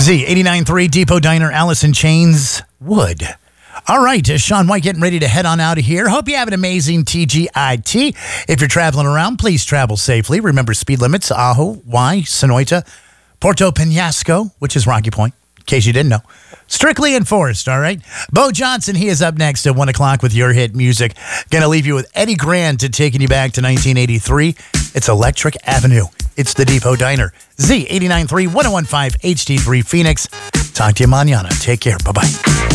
Z89.3 Depot Diner, Alice in Chains, Wood. All right, Sean White getting ready to head on out of here. Hope you have an amazing TGIT. If you're traveling around, please travel safely. Remember speed limits, Ajo, Y, Sonoita, Puerto Penasco, which is Rocky Point, in case you didn't know. Strictly enforced, all right? Bo Johnson, he is up next at 1 o'clock with your hit music. Going to leave you with Eddie Grant taking you back to 1983. It's Electric Avenue. It's the Depot Diner. Z89.3, 101.5 HD3 Phoenix. Talk to you mañana. Take care. Bye-bye.